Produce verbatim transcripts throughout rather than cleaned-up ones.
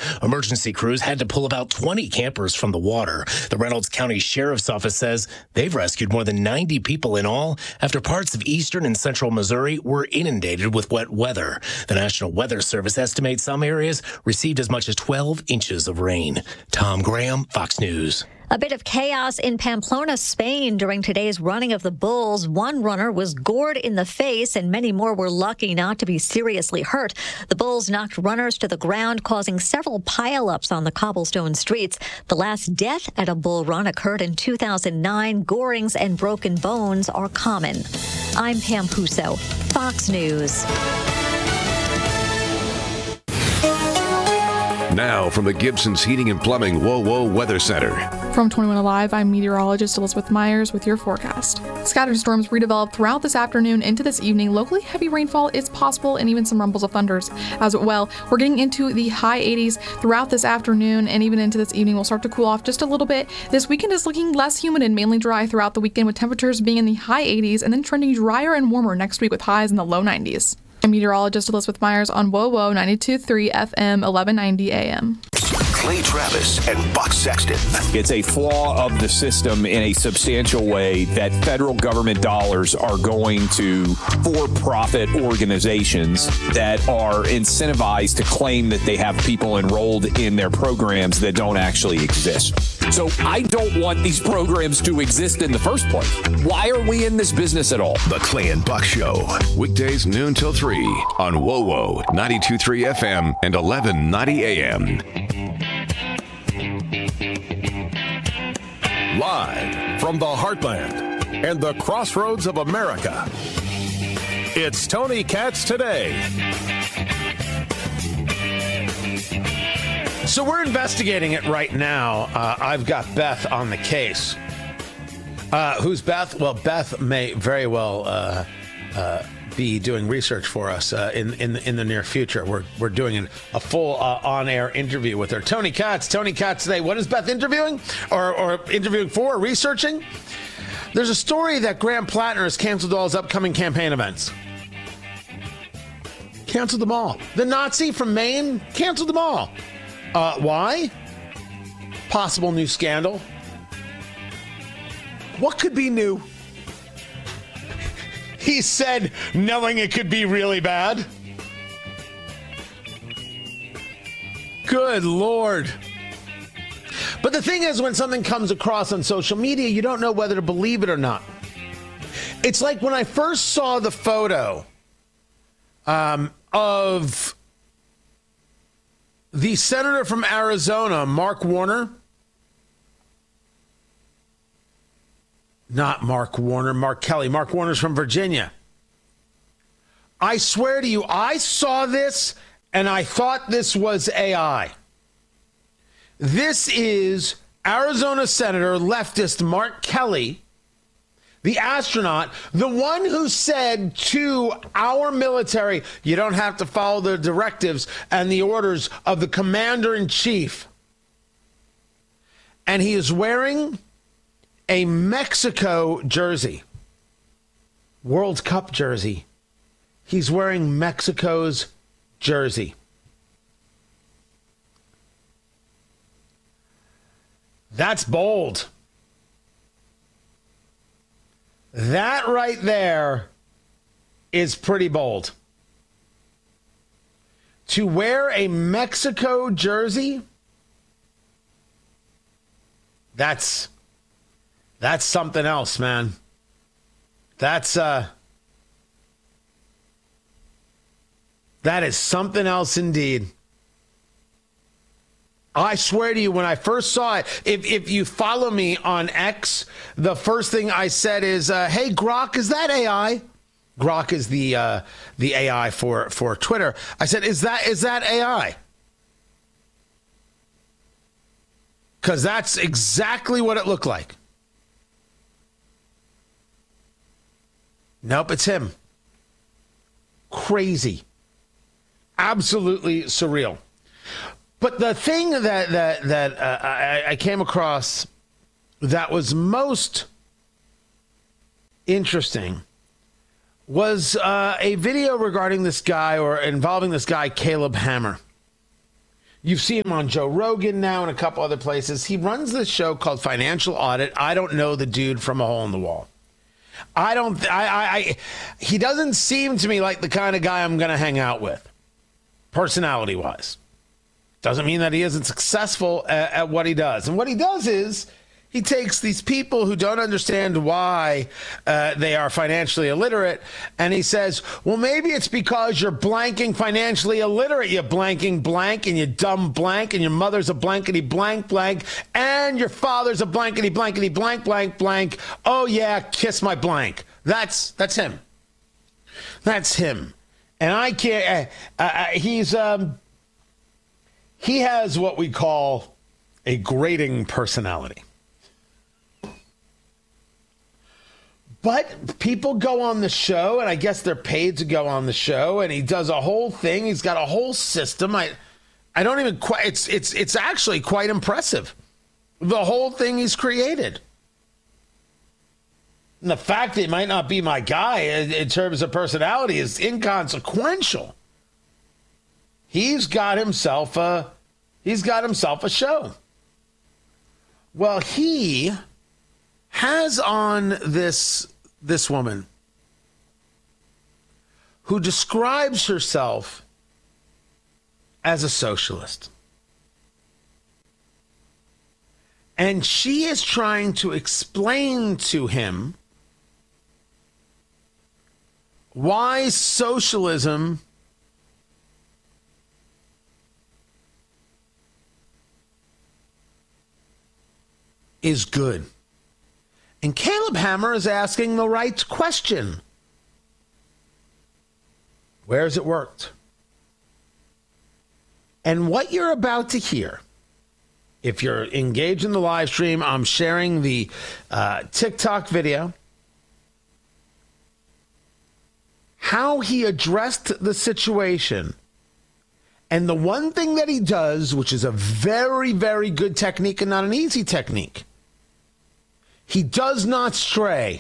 Emergency crews had to pull about twenty campers from the water. The Reynolds County Sheriff's Office says they've rescued more than ninety people in all after parts of eastern and central Missouri were inundated with wet weather. The National Weather Service estimates some areas received as much as twelve inches of rain. Tom Graham, Fox News. A bit of chaos in Pamplona, Spain during today's running of the bulls. One runner was gored in the face and many more were lucky not to be seriously hurt. The bulls knocked runners to the ground, causing several pileups on the cobblestone streets. The last death at a bull run occurred in two thousand nine. Gorings and broken bones are common. I'm Pam Puso, Fox News. Now from the Gibson's Heating and Plumbing Whoa Whoa Weather Center. From twenty-one Alive, I'm meteorologist Elizabeth Myers with your forecast. Scattered storms redevelop throughout this afternoon into this evening. Locally, heavy rainfall is possible and even some rumbles of thunders as well. We're getting into the high eighties throughout this afternoon and even into this evening. We'll start to cool off just a little bit. This weekend is looking less humid and mainly dry throughout the weekend, with temperatures being in the high eighties and then trending drier and warmer next week with highs in the low nineties. I'm meteorologist Elizabeth Myers on Whoa Whoa ninety-two point three F M, eleven ninety A M. Clay Travis and Buck Sexton. It's a flaw of the system in a substantial way that federal government dollars are going to for-profit organizations that are incentivized to claim that they have people enrolled in their programs that don't actually exist. So I don't want these programs to exist in the first place. Why are we in this business at all? The Clay and Buck Show. Weekdays noon till three on Whoa Whoa ninety-two point three F M and eleven ninety A M. Live from the heartland and the crossroads of America, it's Tony Katz Today. So we're investigating it right now. Uh, I've got Beth on the case. Uh, who's Beth? Well, Beth may very well uh, uh, be doing research for us uh, in in in the near future. We're we're doing an, a full uh, on-air interview with her. Tony Katz. Tony Katz Today. What is Beth interviewing or or interviewing for? Or researching? There's a story that Graham Plattner has canceled all his upcoming campaign events. Canceled them all. The Nazi from Maine canceled them all. Uh, why? Possible new scandal. What could be new? He said, knowing it could be really bad. Good Lord. But the thing is, when something comes across on social media, you don't know whether to believe it or not. It's like when I first saw the photo um, of the senator from Arizona, Mark Warner. Not Mark Warner, Mark Kelly. Mark Warner's from Virginia. I swear to you, I saw this and I thought this was A I. This is Arizona Senator leftist Mark Kelly, the astronaut, the one who said to our military, you don't have to follow the directives and the orders of the commander-in-chief. And he is wearing a Mexico jersey, World Cup jersey. He's wearing Mexico's jersey. That's bold. That right there is pretty bold. To wear a Mexico jersey, that's that's something else, man. That's uh that is something else indeed. I swear to you, when I first saw it, if if you follow me on X, the first thing I said is, uh, "Hey, Grok, is that A I?" Grok is the uh, the A I for for Twitter. I said, "Is that is that A I?" Because that's exactly what it looked like. Nope, it's him. Crazy, absolutely surreal. But the thing that that that uh, I, I came across that was most interesting was uh, a video regarding this guy or involving this guy, Caleb Hammer. You've seen him on Joe Rogan now and a couple other places. He runs this show called Financial Audit. I don't know the dude from a hole in the wall. I don't, I, I, I he doesn't seem to me like the kind of guy I'm going to hang out with, personality wise. Doesn't mean that he isn't successful at, at what he does. And what he does is he takes these people who don't understand why uh, they are financially illiterate, and he says, well, maybe it's because you're blanking financially illiterate. You're blanking blank, and you dumb blank, and your mother's a blankety blank blank, and your father's a blankety blankety blank blank blank. Oh, yeah, kiss my blank. That's that's him. That's him. And I can't, uh, uh, he's, um, he has what we call a grating personality. But people go on the show, and I guess they're paid to go on the show, and he does a whole thing. He's got a whole system. I I don't even quite, it's, it's, it's actually quite impressive, the whole thing he's created. And the fact that he might not be my guy in, in terms of personality is inconsequential. He's got himself a, he's got himself a show. Well, he has on this this woman who describes herself as a socialist. And she is trying to explain to him why socialism is good. And Caleb Hammer is asking the right question. Where has it worked? And what you're about to hear, if you're engaged in the live stream, I'm sharing the uh, TikTok video. How he addressed the situation. And the one thing that he does, which is a very, very good technique and not an easy technique, he does not stray.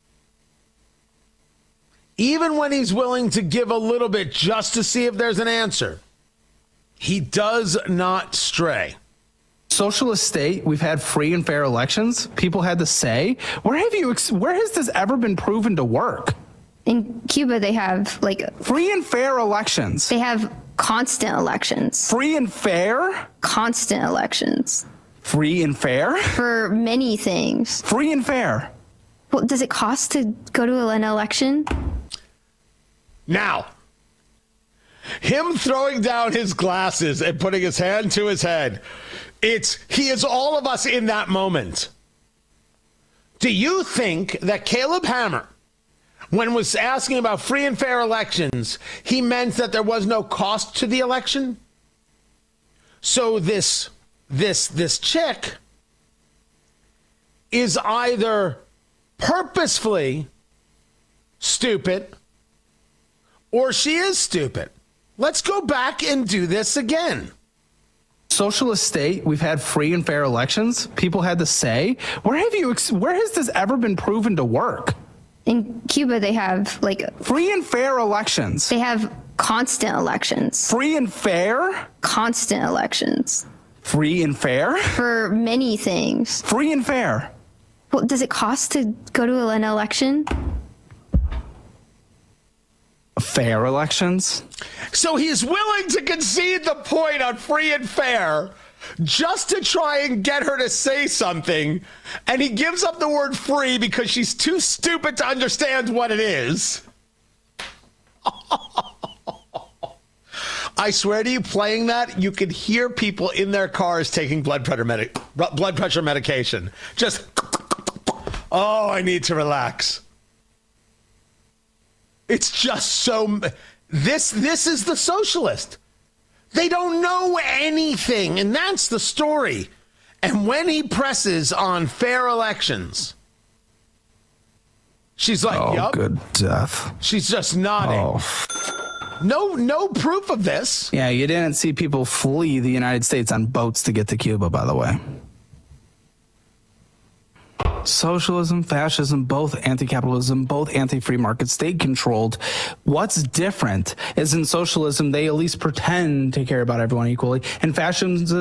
Even when he's willing to give a little bit just to see if there's an answer, he does not stray. Socialist state, we've had free and fair elections. People had the say. Where have you? Where has this ever been proven to work? In Cuba, they have like free and fair elections. They have constant elections. Free and fair? Constant elections. Free and fair? For many things. Free and fair. Well, does it cost to go to an election? Now, him throwing down his glasses and putting his hand to his head, it's he is all of us in that moment. Do you think that Caleb Hammer, when was asking about free and fair elections, he meant that there was no cost to the election? So this this this chick is either purposefully stupid or she is stupid. Let's go back and do this again. Socialist state, we've had free and fair elections. People had the say. Where have you? Where has this ever been proven to work? In Cuba, they have like free and fair elections. They have constant elections. Free and fair? Constant elections. Free and fair? For many things. Free and fair. Well, does it cost to go to an election? Fair elections? So he's willing to concede the point on free and fair just to try and get her to say something, and he gives up the word free because she's too stupid to understand what it is. I swear to you, playing that, you could hear people in their cars taking blood pressure, medi- blood pressure medication. Just, oh, I need to relax. It's just so, this, this is the socialist. They don't know anything, and that's the story. And when he presses on fair elections, she's like, oh, yup. Good death. She's just nodding. Oh. No, no proof of this. Yeah, you didn't see people flee the United States on boats to get to Cuba, by the way. Socialism, fascism, both anti-capitalism, both anti-free market, state-controlled. What's different is in socialism, they at least pretend to care about everyone equally. In fascism,